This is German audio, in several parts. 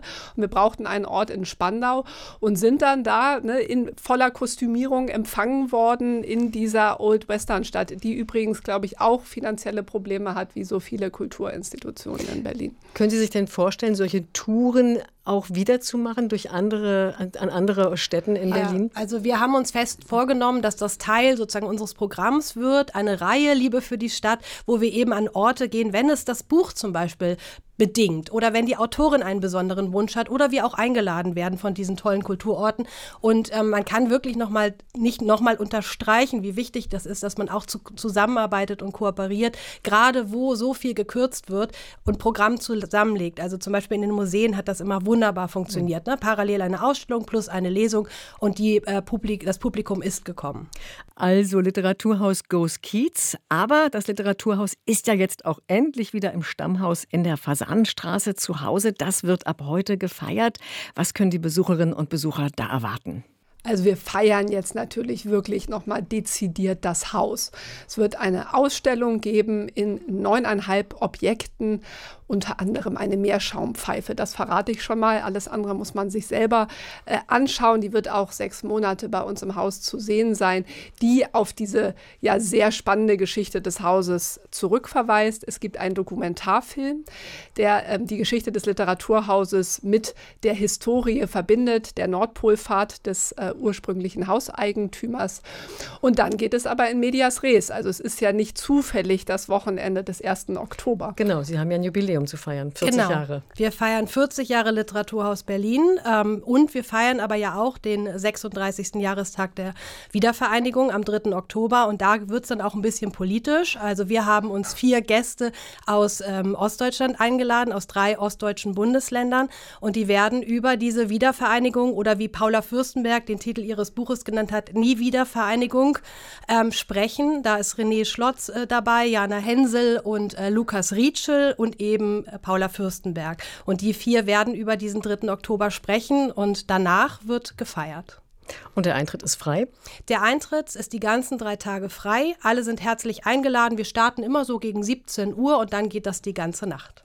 Und wir brauchten einen Ort in Spandau und sind dann da in voller Kostümierung empfangen worden in dieser Old Western Stadt, die übrigens, glaube ich, auch finanzielle Probleme hat, wie so viele Kulturinstitutionen in Berlin. Können Sie sich denn vorstellen, solche Touren auch wiederzumachen an andere Städten in Berlin? Also wir haben uns fest vorgenommen, dass das Teil sozusagen unseres Programms wird, eine Reihe Liebe für die Stadt, wo wir eben an Orte gehen, wenn es das Buch zum Beispiel bedingt oder wenn die Autorin einen besonderen Wunsch hat oder wir auch eingeladen werden von diesen tollen Kulturorten. Und man kann wirklich nicht nochmal unterstreichen, wie wichtig das ist, dass man auch zusammenarbeitet und kooperiert, gerade wo so viel gekürzt wird und Programm zusammenlegt. Also zum Beispiel in den Museen hat das immer wunderbar funktioniert. Ne? Parallel eine Ausstellung plus eine Lesung und das Publikum ist gekommen. Also Literaturhaus Goes Kiez, aber das Literaturhaus ist ja jetzt auch endlich wieder im Stammhaus in der Fasanenstraße zu Hause. Das wird ab heute gefeiert. Was können die Besucherinnen und Besucher da erwarten? Also wir feiern jetzt natürlich wirklich nochmal dezidiert das Haus. Es wird eine Ausstellung geben in 9,5 Objekten, unter anderem eine Meerschaumpfeife. Das verrate ich schon mal. Alles andere muss man sich selber anschauen. Die wird auch 6 Monate bei uns im Haus zu sehen sein, die auf diese sehr spannende Geschichte des Hauses zurückverweist. Es gibt einen Dokumentarfilm, der die Geschichte des Literaturhauses mit der Historie verbindet, der Nordpolfahrt des ursprünglichen Hauseigentümers. Und dann geht es aber in medias res. Also es ist ja nicht zufällig das Wochenende des 1. Oktober. Genau, Sie haben ja ein Jubiläum zu feiern, 40 Jahre. Wir feiern 40 Jahre Literaturhaus Berlin und wir feiern aber ja auch den 36. Jahrestag der Wiedervereinigung am 3. Oktober und da wird es dann auch ein bisschen politisch. Also wir haben uns 4 Gäste aus Ostdeutschland eingeladen, aus 3 ostdeutschen Bundesländern und die werden über diese Wiedervereinigung oder wie Paula Fürstenberg den Titel ihres Buches genannt hat, Nie wieder Vereinigung, sprechen. Da ist René Schlotz dabei, Jana Hensel und Lukas Rietschel und eben Paula Fürstenberg. Und die 4 werden über diesen 3. Oktober sprechen und danach wird gefeiert. Und der Eintritt ist frei? Der Eintritt ist die ganzen 3 Tage frei. Alle sind herzlich eingeladen. Wir starten immer so gegen 17 Uhr und dann geht das die ganze Nacht.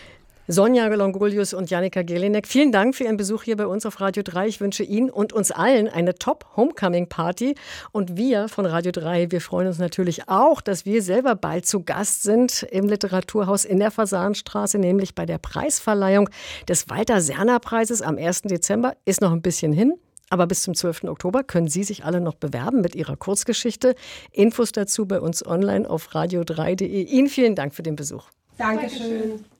Sonja Longolius und Jannika Gelinek, vielen Dank für Ihren Besuch hier bei uns auf Radio 3. Ich wünsche Ihnen und uns allen eine Top-Homecoming-Party. Und wir von Radio 3, wir freuen uns natürlich auch, dass wir selber bald zu Gast sind im Literaturhaus in der Fasanenstraße, nämlich bei der Preisverleihung des Walter-Serner-Preises am 1. Dezember. Ist noch ein bisschen hin. Aber bis zum 12. Oktober können Sie sich alle noch bewerben mit Ihrer Kurzgeschichte. Infos dazu bei uns online auf radio3.de. Ihnen vielen Dank für den Besuch. Dankeschön.